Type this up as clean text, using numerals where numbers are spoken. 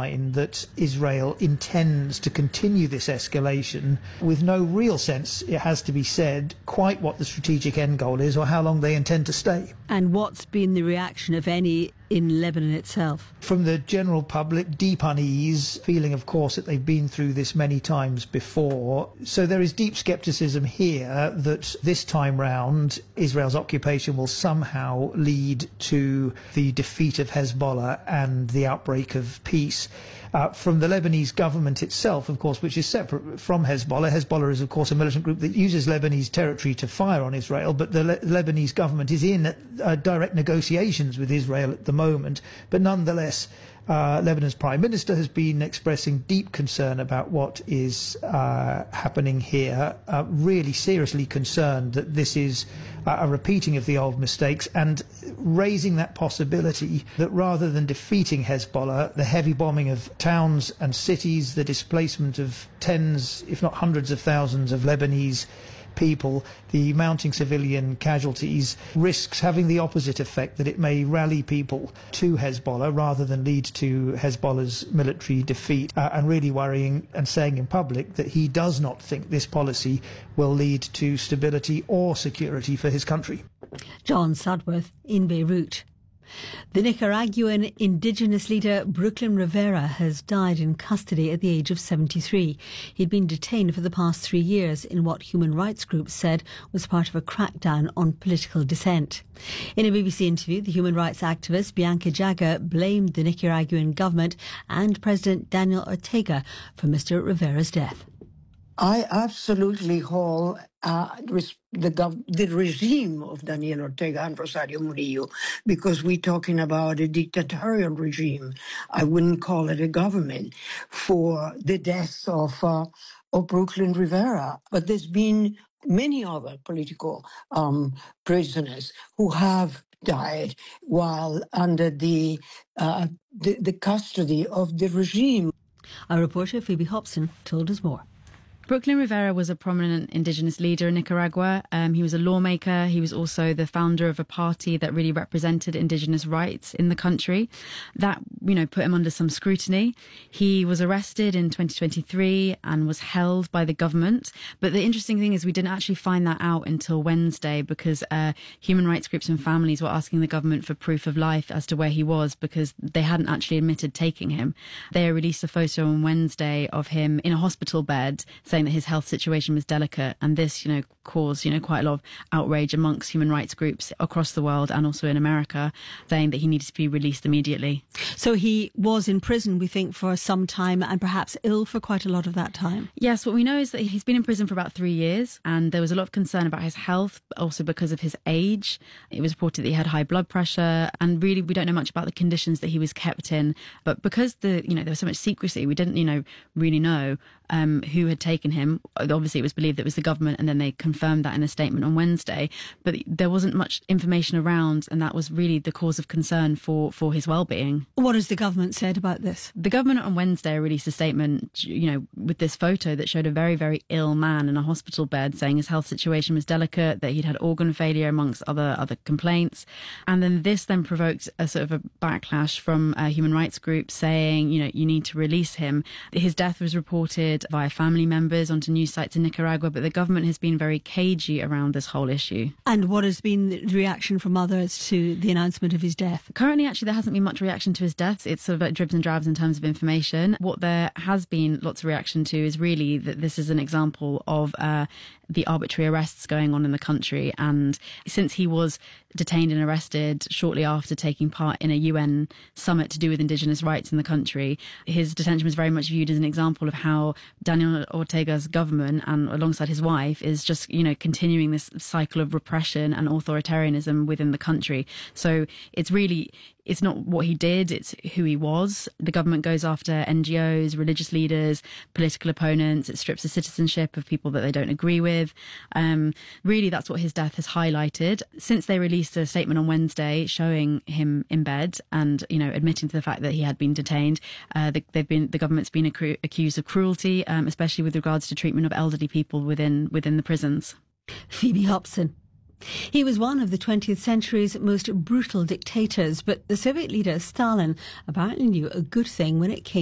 sign that Israel intends to continue this escalation with no real sense, it has to be said, quite what the strategic end goal is or how long they intend to stay. And what's been the reaction, if any, in Lebanon itself? From the general public, deep unease, feeling, of course, that they've been through this many times before. So there is deep scepticism here that this time round, Israel's occupation will somehow lead to the defeat of Hezbollah and the outbreak of peace. From the Lebanese government itself, of course, which is separate from Hezbollah. Hezbollah is, of course, a militant group that uses Lebanese territory to fire on Israel, but the Lebanese government is in direct negotiations with Israel at the moment. But nonetheless, Lebanon's Prime Minister has been expressing deep concern about what is happening here, really seriously concerned that this is a repeating of the old mistakes, and raising that possibility that rather than defeating Hezbollah, the heavy bombing of towns and cities, the displacement of tens, if not hundreds of thousands of Lebanese people, the mounting civilian casualties, risks having the opposite effect, that it may rally people to Hezbollah rather than lead to Hezbollah's military defeat, and really worrying and saying in public that he does not think this policy will lead to stability or security for his country. John Sudworth in Beirut. The Nicaraguan indigenous leader Brooklyn Rivera has died in custody at the age of 73. He'd been detained for the past 3 years in what human rights groups said was part of a crackdown on political dissent. In a BBC interview, the human rights activist Bianca Jagger blamed the Nicaraguan government and President Daniel Ortega for Mr. Rivera's death. I absolutely hold the regime of Daniel Ortega and Rosario Murillo, because we're talking about a dictatorial regime. I wouldn't call it a government, for the deaths of Brooklyn Rivera. But there's been many other political prisoners who have died while under the custody of the regime. Our reporter Phoebe Hobson told us more. Brooklyn Rivera was a prominent indigenous leader in Nicaragua. He was a lawmaker. He was also the founder of a party that really represented indigenous rights in the country. That, put him under some scrutiny. He was arrested in 2023 and was held by the government. But the interesting thing is we didn't actually find that out until Wednesday, because human rights groups and families were asking the government for proof of life as to where he was, because they hadn't actually admitted taking him. They released a photo on Wednesday of him in a hospital bed, saying that his health situation was delicate, and this, caused, quite a lot of outrage amongst human rights groups across the world and also in America, saying that he needed to be released immediately. So he was in prison, we think, for some time, and perhaps ill for quite a lot of that time. Yes, what we know is that he's been in prison for about 3 years, and there was a lot of concern about his health, also because of his age. It was reported that he had high blood pressure, and really we don't know much about the conditions that he was kept in. But because there was so much secrecy, we didn't, really know who had taken him. Obviously, it was believed that it was the government, and then they confirmed that in a statement on Wednesday. But there wasn't much information around, and that was really the cause of concern for his well-being. What has the government said about this? The government on Wednesday released a statement, with this photo that showed a very, very ill man in a hospital bed, saying his health situation was delicate, that he'd had organ failure amongst other complaints. And then this provoked a sort of a backlash from human rights groups saying, you need to release him. His death was reported via family members onto news sites in Nicaragua, but the government has been very cagey around this whole issue. And what has been the reaction from others to the announcement of his death? Currently, actually, there hasn't been much reaction to his death. It's sort of like dribs and drabs in terms of information. What there has been lots of reaction to is really that this is an example of the arbitrary arrests going on in the country. And since he was detained and arrested shortly after taking part in a UN summit to do with indigenous rights in the country, his detention was very much viewed as an example of how Daniel Ortega's government, and alongside his wife, is just, continuing this cycle of repression and authoritarianism within the country. So it's not what he did, it's who he was. The government goes after NGOs, religious leaders, political opponents. It strips the citizenship of people that they don't agree with. Really, that's what his death has highlighted. Since they released a statement on Wednesday showing him in bed and, admitting to the fact that he had been detained, the government's been accused of cruelty, especially with regards to treatment of elderly people within the prisons. Phoebe Hobson. He was one of the 20th century's most brutal dictators, but the Soviet leader Stalin apparently knew a good thing when it came